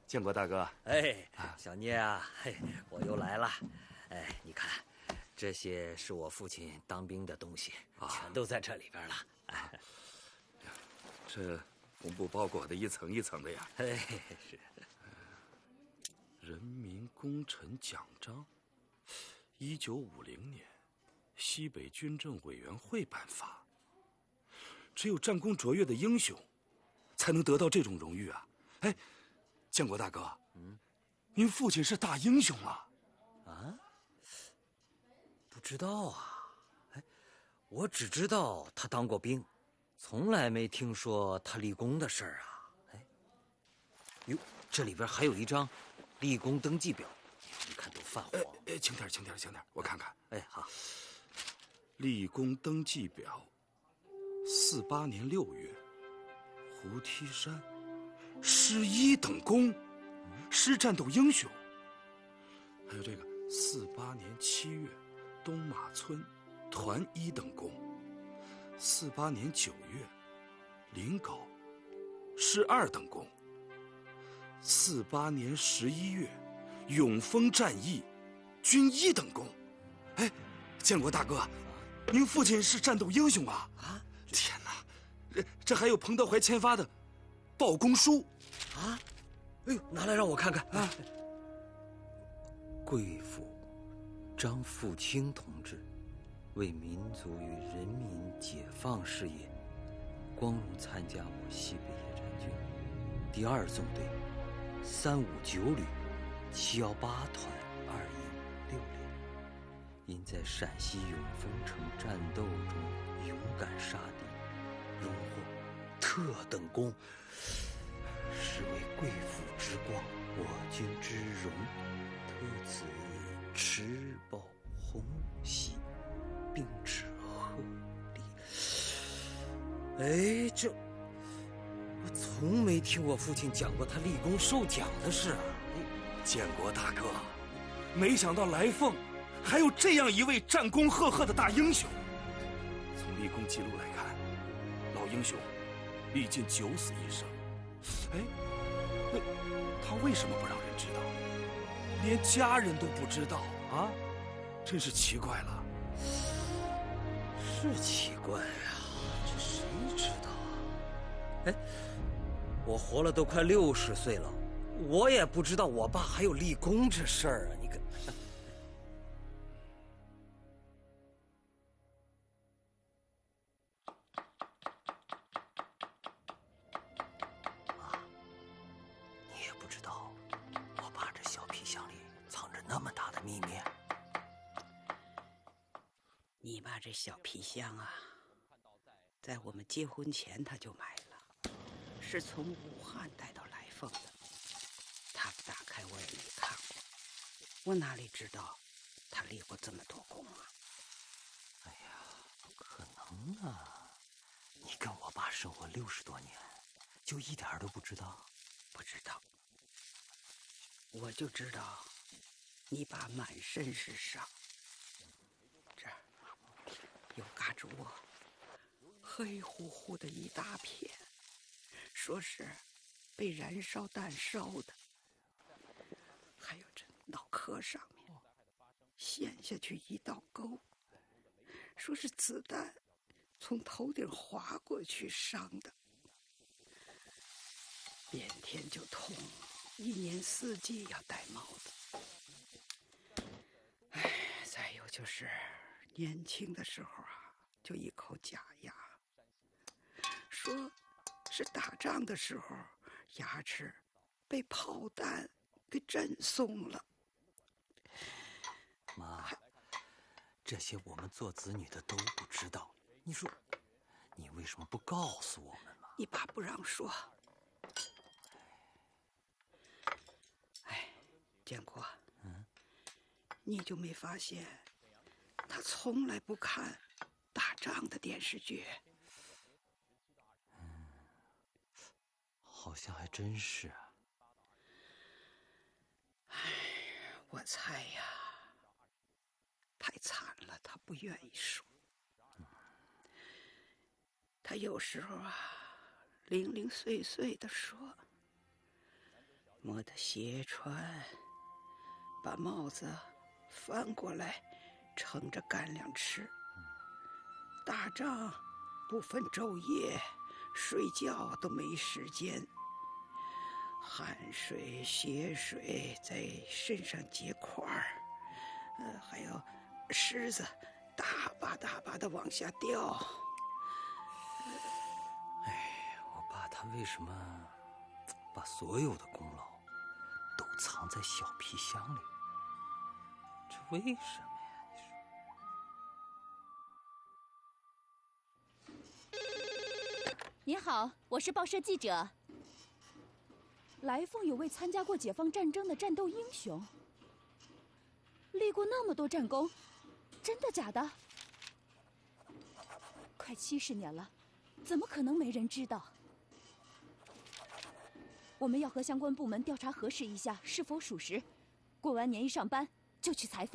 建国大哥。 哎，小聂啊，嘿，我又来了。哎，你看，这些是我父亲当兵的东西，全都在这里边了。哎， 这红布包裹的一层一层的呀。 哎，是。 人民功臣奖章，1950年，西北军政委员会颁发。只有战功卓越的英雄，才能得到这种荣誉啊！哎，建国大哥，您父亲是大英雄啊！ 啊？不知道啊。哎，我只知道他当过兵，从来没听说他立功的事儿啊。哎，哟，这里边还有一张立功登记表，你看都泛黄。 轻点，我看看。 哎，好。 立功登记表，48年6月，胡梯山，师1等功，师战斗英雄。还有这个48年7月，东马村，团1等功。48年9月，临皋，师2等功。48年11月，永丰战役，军1等功。哎，建国大哥，您父亲是战斗英雄啊！啊，天哪，这还有彭德怀签发的报功书啊！哎呦，拿来让我看看啊！贵府张富清同志为民族与人民解放事业，光荣参加我西北野战军第2纵队359旅718团2营6连。因在陕西永丰城战斗中勇敢杀敌，荣获特等功，是为贵府之光，我军之荣，特此持报红喜，并致贺礼。哎，这我从没听我父亲讲过他立功受奖的事啊！ 建国大哥，没想到来凤还有这样一位战功赫赫的大英雄。从立功记录来看，老英雄历尽9死1生。哎，那他为什么不让人知道？连家人都不知道啊，真是奇怪了。 是奇怪啊，这谁知道啊？哎，我活了都快60岁了，我也不知道我爸还有立功这事儿啊！你看。 你爸这小皮箱啊，在我们结婚前他就买了，是从武汉带到来凤的。他打开我也没看过，我哪里知道他立过这么多功啊？ 哎呀，不可能啊！你跟我爸生活60多年，就一点都不知道？ 不知道，我就知道你爸满身是伤，这儿有嘎吱窝，黑乎乎的一大片，说是被燃烧弹烧的。还有这脑壳上面陷下去一道沟，说是子弹从头顶划过去伤的。变天就痛，一年4季要戴帽子。哎，再有就是年轻的时候啊，就一口假牙，说是打仗的时候牙齿被炮弹给震松了。 妈，这些我们做子女的都不知道，你说你为什么不告诉我们嘛？ 你爸不让说。哎，建国，你就没发现他从来不看打仗的电视剧？ 好像还真是啊。 哎，我猜呀，太惨了，他不愿意说。他有时候啊，零零碎碎的说， 磨得斜穿，把帽子翻过来，撑着干粮吃。打仗不分昼夜，睡觉都没时间，汗水、血水在身上结块儿，还有虱子大把大把的往下掉。 我爸他为什么把所有的功劳都藏在小皮箱里？这为什么呀？ 您好，我是报社记者。来凤有位参加过解放战争的战斗英雄，立过那么多战功，真的假的？快70年了，怎么可能没人知道？我们要和相关部门调查核实一下是否属实，过完年一上班就去采访。